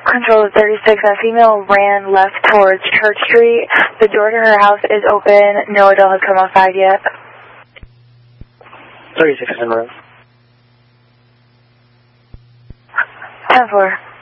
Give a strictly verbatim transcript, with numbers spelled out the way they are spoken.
Control thirty-six, a female ran left towards Church Street. The door to her house is open. No adult has come outside yet. thirty-six is in room. ten four.